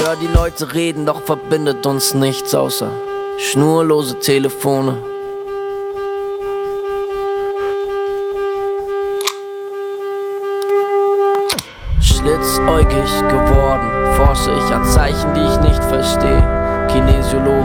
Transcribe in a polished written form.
Hör die Leute reden, doch verbindet uns nichts außer schnurlose Telefone. Schlitzäugig geworden, forsche ich an Zeichen, die ich nicht verstehe. Kinesiologe